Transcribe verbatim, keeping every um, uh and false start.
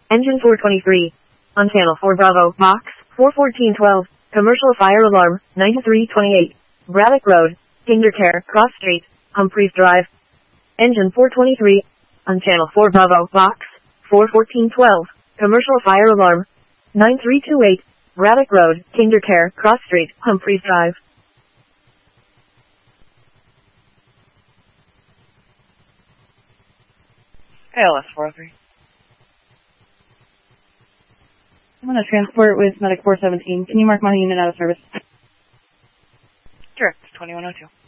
Engine four twenty-three. On channel four Bravo, box four fourteen twelve. Commercial fire alarm, ninety-three twenty-eight. Braddock Road, KinderCare, Cross Street, Humphreys Drive. Engine four twenty-three. On channel four Bravo, box four fourteen twelve. Commercial fire alarm, nine three two eight. Braddock Road, KinderCare, Cross Street, Humphreys Drive. A L S four oh three. I'm going to transport with Medic four seventeen. Can you mark my unit out of service? Direct twenty-one oh two.